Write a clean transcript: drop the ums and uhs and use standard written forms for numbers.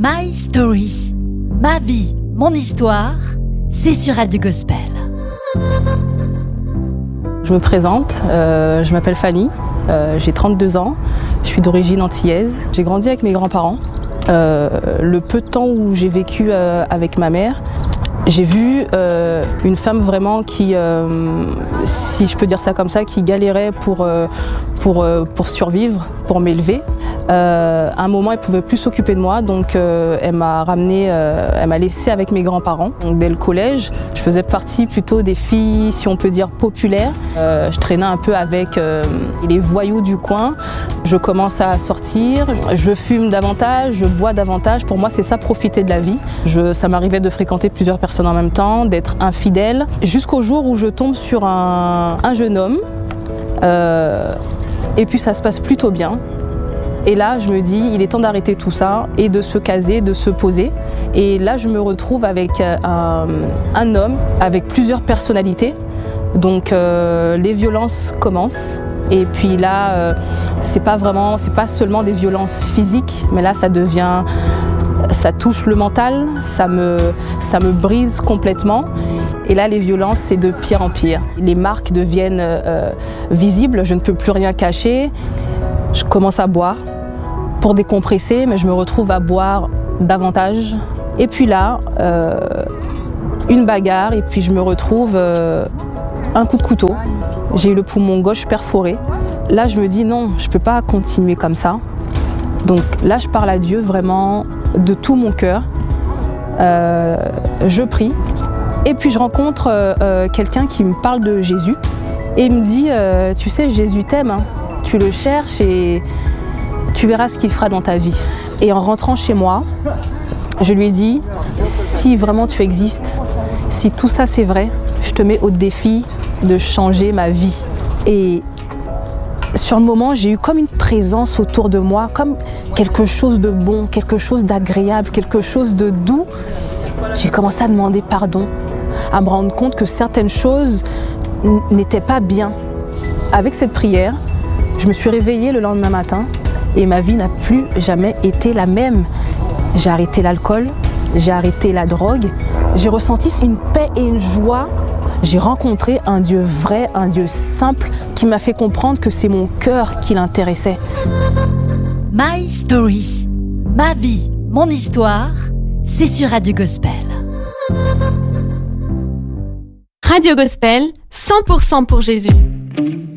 My Story, ma vie, mon histoire, c'est sur Radio Gospel. Je me présente, je m'appelle Fanny, j'ai 32 ans, je suis d'origine antillaise. J'ai grandi avec mes grands-parents. Le peu de temps où j'ai vécu avec ma mère, j'ai vu une femme vraiment qui, si je peux dire ça comme ça, qui galérait pour survivre, pour m'élever. À un moment, elle pouvait plus s'occuper de moi, donc elle m'a ramenée, elle m'a laissée avec mes grands-parents. Donc, dès le collège, je faisais partie plutôt des filles, si on peut dire, populaires. Je traînais un peu avec les voyous du coin. Je commence à sortir, je fume davantage, je bois davantage. Pour moi, c'est ça, profiter de la vie. Ça m'arrivait de fréquenter plusieurs personnes en même temps, d'être infidèle, jusqu'au jour où je tombe sur un jeune homme. Et puis ça se passe plutôt bien. Et là, je me dis, il est temps d'arrêter tout ça et de se caser, de se poser. Et là, je me retrouve avec un homme avec plusieurs personnalités. Donc, les violences commencent. Et puis là, c'est pas seulement des violences physiques, mais là, ça touche le mental, ça me brise complètement. Et là, les violences, c'est de pire en pire. Les marques deviennent visibles, je ne peux plus rien cacher. Je commence à boire pour décompresser, mais je me retrouve à boire davantage. Et puis là, une bagarre, et puis je me retrouve un coup de couteau. J'ai eu le poumon gauche perforé. Là, je me dis non, je ne peux pas continuer comme ça. Donc là, je parle à Dieu vraiment de tout mon cœur. Je prie. Et puis je rencontre quelqu'un qui me parle de Jésus et il me dit tu sais, Jésus t'aime, hein. Tu le cherches et tu verras ce qu'il fera dans ta vie. Et en rentrant chez moi, je lui ai dit, si vraiment tu existes, si tout ça c'est vrai, je te mets au défi de changer ma vie. Et sur le moment, j'ai eu comme une présence autour de moi, comme quelque chose de bon, quelque chose d'agréable, quelque chose de doux. J'ai commencé à demander pardon, à me rendre compte que certaines choses n'étaient pas bien. Avec cette prière, je me suis réveillée le lendemain matin et ma vie n'a plus jamais été la même. J'ai arrêté l'alcool, j'ai arrêté la drogue, j'ai ressenti une paix et une joie. J'ai rencontré un Dieu vrai, un Dieu simple qui m'a fait comprendre que c'est mon cœur qui l'intéressait. My Story, ma vie, mon histoire, c'est sur Radio Gospel. Radio Gospel, 100% pour Jésus.